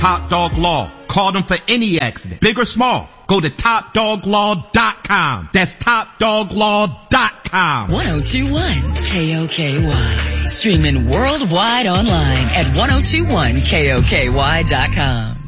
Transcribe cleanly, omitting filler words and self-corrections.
Top Dog Law. Call them for any accident, big or small. Go to TopDogLaw.com. That's TopDogLaw.com. 1021 KOKY. Streaming worldwide online at 1021KOKY.com.